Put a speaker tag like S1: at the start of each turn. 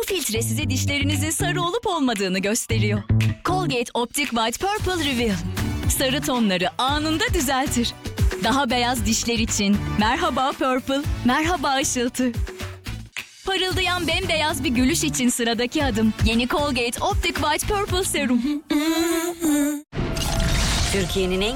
S1: filtre size dişlerinizin sarı olup olmadığını gösteriyor. Colgate Optic White Purple Reveal. Sarı tonları anında düzeltir. Daha beyaz dişler için merhaba Purple, merhaba ışıltı. Parıldayan bembeyaz bir gülüş için sıradaki adım. Yeni Colgate Optic White Purple Serum.
S2: Türkiye'nin en